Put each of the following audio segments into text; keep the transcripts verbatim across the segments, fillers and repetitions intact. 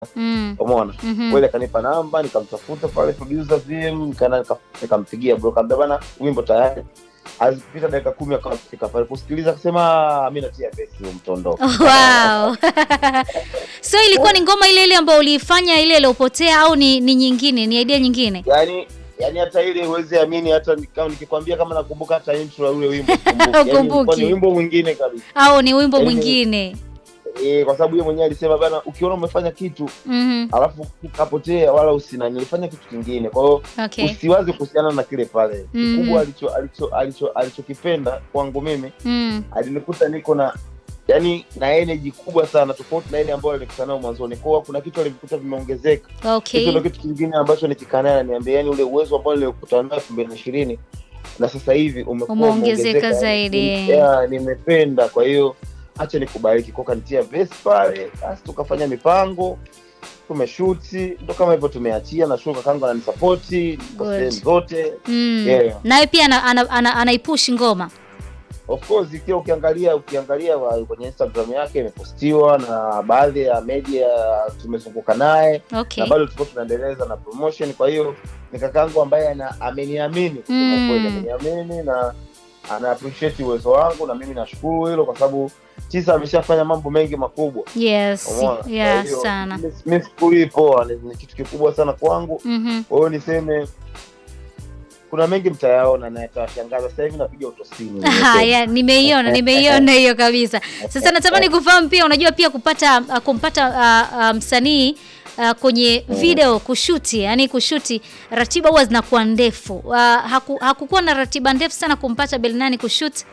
Mm. Umeona? Mhm. Kweli akanipa namba, nikamtafuta pale producer V M, nikaenda nikampigia bro, kaambia bana wimbo tayari. Hazipita dakika kumi akafika pale kusikiliza, akasema mimi natia besi huyo mtondoka. Wow. So ilikuwa ni ngoma ile ile ambayo uliifanya ile iliyopotea au ni, ni nyingine, ni idea nyingine? Yaani yaani hata ile uweze amini, hata kama nikikwambia kama nakumbuka hata intro ya ule wimbo sikumbuki. Yaani ilikuwa ni wimbo mwingine kabisa. Au ni wimbo Yaani, mwingine? Eh, kwa sababu yeye mwenyewe alisema bana ukiona umefanya kitu Mhm. alafu kapotea wala usina nilifanya kitu kingine. Kwa hiyo Okay. usiwaze kuhusiana na kile pale. Mhm. Kikubwa alicho alicho alicho alichokipenda kwangu mimi, Mm. alinikuta niko na yani na energy kubwa sana tofauti na ile ambayo nilikutana nayo mwanzoni. Kwa hiyo kuna kitu alivikuta vimeongezeka. Okay. Hicho ndio kitu kingine ambacho nikikaa naye ananiambia, yani ule uwezo ambao nilikutana nao elfu mbili na ishirini na sasa hivi umekuwa Umeongezeka zaidi. Yeah, nimependa. Kwa hiyo acha nikubariki kwa kanitia best pale, basi tukafanya mipango, tumeshuti, ndo kama hivyo tumeachia, na shuka kangu ananisupport kwa Good. sehemu zote. Mm. Yeah. Naye pia ana, ana, ana, anaipush ngoma. Of course ikiwa ukiangalia ukiangalia wa- kwenye Instagram yake imepostiwa na baadhi ya media tumezunguka naye. Okay. Na bado tuko tunaendeleza na promotion. Kwa hiyo ni kakangu ambaye ana ameniamini kusema Mm. kweli, ameniamini na ana appreciate uwezo wangu, na mimi nashukuru hilo kwa sababu Tisa ameshafanya mambo mengi makubwa. Yes. Umeona? Kwa Yeah, hiyo, sana. mimi- mimi sikuli poa, ni ni kitu kikubwa sana kwangu. Mhm. Kwa hiyo niseme kuna mengi mtayaona na yatashangaza. Sasa hivi napiga utosini. Haya, nimeiona, nimeiona hiyo kabisa. Sasa natamani kufahamu pia, unajua pia kupata uh, kumpata uh, uh, msanii uh, kwenye video kushuti, yani kushuti, ratiba huwa zinakuwa ndefu. Uh, haku, hakukuwa na ratiba ndefu sana kumpata Belnani kushuti.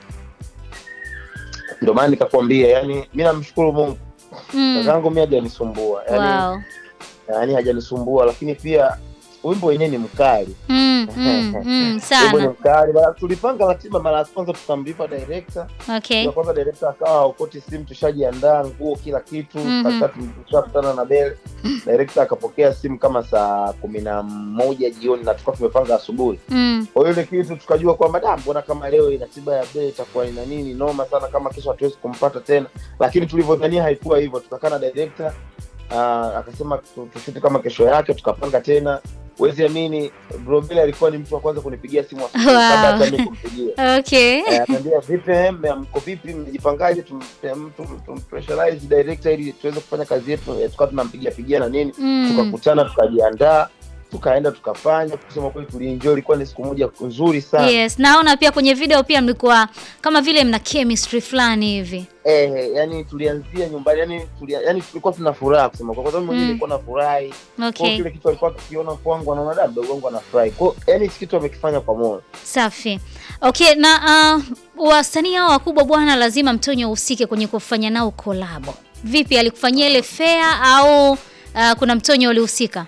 Ndio maana nikakwambia, yani mimi namshukuru Mungu. Mm. Kakangu mimi hajanisumbua. Yani Wow. yani hajanisumbua, lakini pia wimbo wenyewe ni mkali. Mm, mm, mm, Wimbo ni sana. mkali. Bana tulipanga ratiba mara ya kwanza tukamlipa director. Okay. Ya kwanza director akawa ukoti simu, tushajiandaa nguo kila kitu. Mhm. Sasa tulikutana na Bell. Director akapokea simu kama saa kumi na moja jioni na tulikuwa tumepanga asubuhi. Mm. Kwa hiyo ile kitu tukajua kwamba da, mbona kama leo ratiba ya Bell itakuwa ina nini noma sana, kama kesho hatuwezi kumpata tena. Lakini tulivyodhania haikuwa hivyo. Tukakaa na director, uh, akasema tu- tushuti kama kesho yake, tukapanga tena. Huwezi amini, Bro Bell alikuwa ni mtu wa kwanza kunipigia simu asubuhi Wow. kabla hata mimi kumpigia. Okay. Eh, akaniambia vipi em, mko vipi, mmejipangaje, tum tum- tum- tumpressurize director ili tuweze kufanya kazi yetu. Eh, tukawa tunampigia pigia na nini. Mm. Tukakutana, tukajiandaa, tukaenda tukafanya. Kusema kweli tulienjoy, ilikuwa ni siku moja nzuri sana. Yes, naona pia kwenye video pia mlikuwa kama vile mna chemistry fulani hivi. Eh, yani tulianzia nyumbani, yani tulia, yani tulikuwa tuna furaha kusema kwa sababu mwenyewe Mm. nilikuwa na furahi. Kwa Okay. kile kitu alikuwa akiona kwangu anaona da mdogo wangu anafurahi. Kwa yani hichi kitu amekifanya kwa moyo. Safi. Okay, na uh, wasanii hao wakubwa bwana, lazima Mtonyo uhusike kwenye kufanya nao collab. Vipi, alikufanyia ile fair au uh, kuna Mtonyo ulihusika?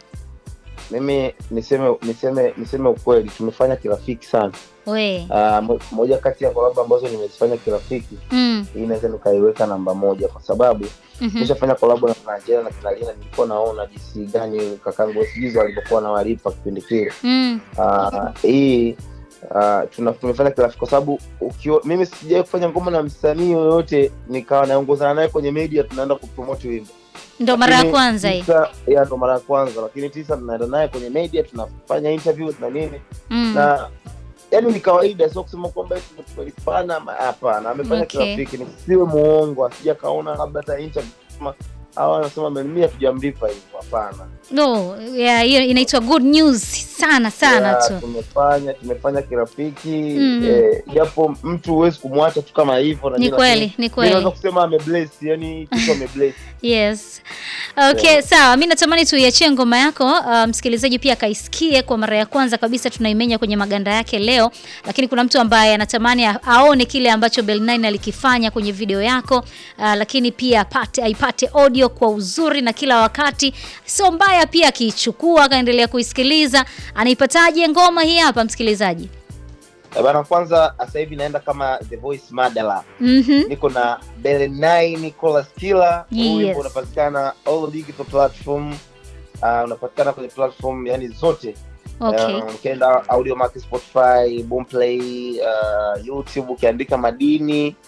Mimi niseme niseme niseme ukweli, tumefanya kirafiki sana. We. Ah, mo- moja kati ya collab ambazo nimezifanya kirafiki, Mm. hii naweza nikaiweka namba moja kwa sababu Mhm. nishafanya collab na Nigeria na Kinalina. Nilikuwa naona jinsi gani kakangu Sigizo alivyokuwa nawalipa kipindi kile. Mm. Ah, hii ah, tuna tumefanya kirafiki kwa sababu ukio mimi sijawahi kufanya ngoma na msanii yoyote nikawa naongozana naye kwenye media tunaenda kupromote wimbo. Ndo mara ya Lakini kwanza hii. Tisa, ya ndo mara ya kwanza, lakini Tisa tunaenda naye kwenye media tunafanya interviews na nini. Mm. Na yani ni kawaida, sio kusema kwamba eti tumelipana, ma- hapana. Amefanya Okay. kirafiki, nisiwe muongo, asija kaona labda hata interview kama hawa anasema mimi hatujamlipa hivyo, hapana. No, yeah, hiyo inaitwa good news sana sana Ya, tu. tumefanya tumefanya kirafiki. Mhm. eh, japo mtu huwezi kumwacha tu kama hivyo na Ni nini, kweli, lakini ni mimi kweli. naweza kusema amebless, yani kitu amebless. Yes. Okay, Yeah. sawa. Mimi natamani tuiachie ngoma yako, uh, msikilizaji pia kaisikie kwa mara ya kwanza kabisa, tunaimenya kwenye maganda yake leo. Lakini kuna mtu ambaye anatamani a- aone kile ambacho Bell nine alikifanya kwenye video yako, uh, lakini pia apate aipate audio kwa uzuri na kila wakati. Sio mbaya pia akiichukua akaendelea kuisikiliza. Anaipataje ngoma hii hapa msikilizaji? Eh, bana, kwanza sasa hivi naenda kama The Voice Madala. Mhm. Niko na Bell nine Nicolas Killer. Huu Yes. wimbo unapatikana all digital platform. Uh, unapatikana kwenye platform yani zote. Okay. Um, ukienda Audiomack, Spotify, Boomplay, uh, YouTube ukiandika Madini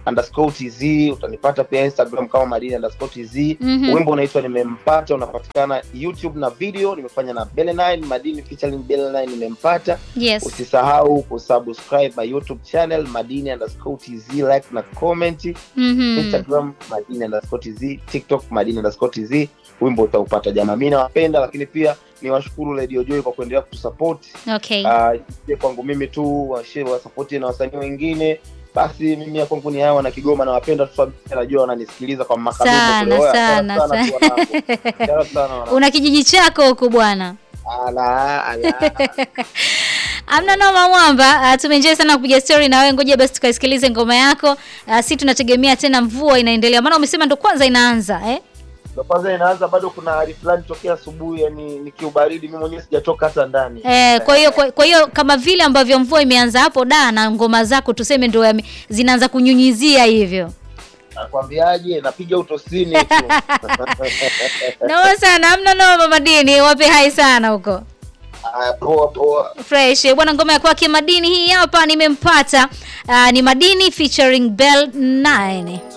underscore tz, utanipata pia Instagram kama Madini underscore tz. Mhm. Wimbo unaitwa Nimempata, unapatikana YouTube na video, nimefanya na Bell nine, Madini featuring Bell nine, Nimempata. Yes. Usisahau kusubscribe my YouTube channel Madini underscore tz, like na comment. Mhm. Instagram Madini underscore tz, TikTok Madini underscore tz. Wimbo utaupata jamaa. Mimi nawapenda, lakini pia niwashukuru Radio Joy kwa kuendelea kutusupport. Okay. Ah, uh, kwangu mimi tu washare wa support na wasanii wengine. Basi mimi ya kwangu ni hawa na Kigoma, na wapenda tu, najua wananisikiliza kwa makabila Sana kule. sana sana. Sana sana. Una kijiji chako huko bwana. Ala ala. Amna noma Mwamba, uh, tumeenjoy sana kupiga story na wewe. Ngoja basi tukaisikilize ngoma yako. Uh, si tunategemea tena mvua inaendelea. Maana umesema ndo kwanza inaanza, eh? Ndo kwanza inaanza, bado kuna hali fulani tokea asubuhi, yani nikiubaridi mimi mwenyewe sijatoka hata ndani. Eh, kwa hiyo kwa hiyo kama vile ambavyo mvua imeanza hapo da, na ngoma zako tuseme ndo zinaanza kunyunyizia hivyo. Nakwambiaje, napiga utosini tu. Noma sana, hamna noma Madini, wape hai sana huko. Ah, poa poa. Fresh. Bwana, ngoma ya kwake Madini hii hapa Nimempata. Uh, ni Madini featuring Bell nine.